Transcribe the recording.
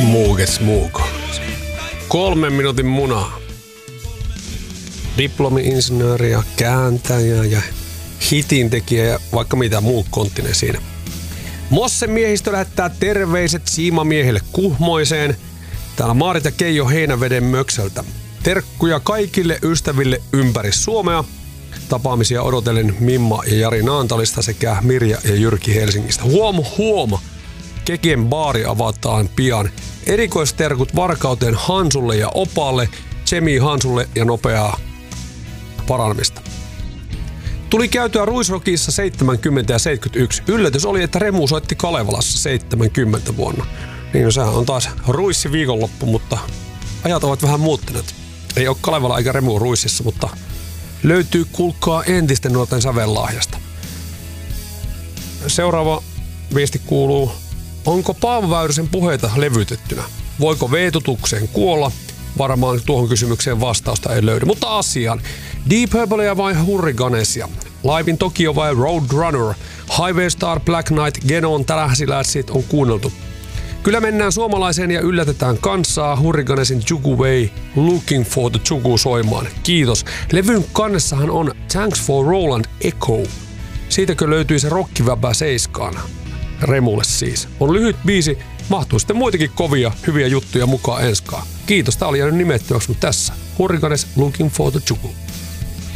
Muuge. 3 minuutin munaa. Diplomi-insinööri ja kääntäjä ja hitintekijä ja vaikka mitä muu konttinen siinä. Mossen miehistö lähettää terveiset siimamiehelle Kuhmoiseen. Täällä Maarit ja Keijo Heinäveden möksältä. Terkkuja kaikille ystäville ympäri Suomea. Tapaamisia odotellen Mimma ja Jari Naantalista sekä Mirja ja Jyrki Helsingistä. Huoma! Kekien baari avataan pian. Erikoisterkut Varkauteen Hansulle ja Opalle, Tsemi Hansulle ja nopeaa paranemista. Tuli käytyä Ruisrockissa 70 ja 71. Yllätys oli, että Remu soitti Kalevalassa 70 vuonna. Niin no, sehän on taas Ruissi viikonloppu, mutta ajat ovat vähän muuttuneet. Ei ole Kalevala eikä Remu Ruississa, mutta löytyy kuulkaa entisten nuorten sävellahjasta. Seuraava viesti kuuluu: onko Paavo Väyrysen puheita levytettynä? Voiko veetutukseen kuolla? Varmaan tuohon kysymykseen vastausta ei löydy, mutta asiaan. Deep Purplea vai Hurricanesia? Live in Tokyo vai Roadrunner? Highway Star, Black Knight, Genon, Tärähsilätsit on kuunneltu. Kyllä mennään suomalaiseen ja yllätetään kansaa. Hurricanesin Juku Way, Looking for the Juku soimaan. Kiitos. Levyn kannessahan on Thanks for Roland Echo. Siitäkö löytyy se rockiväpä seiskaan? Remulle siis. On lyhyt biisi, mahtuu sitten muitakin kovia, hyviä juttuja mukaan enskaan. Kiitos, tää oli jäänyt nimettyäksi, mutta tässä Hurricanes Looking for the Juku.